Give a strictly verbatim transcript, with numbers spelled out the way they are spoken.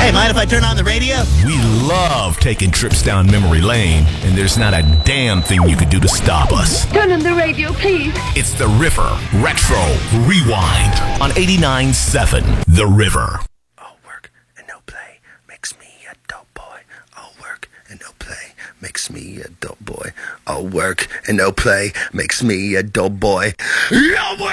Hey, mind if I turn on the radio? We love taking trips down memory lane, and there's not a damn thing you can do to stop us. Turn on the radio, please. It's The River Retro Rewind on eighty-nine point seven The River. All work and no play makes me a dope boy. All work and no play makes me a dope boy. All work and no play makes me a dope boy. All work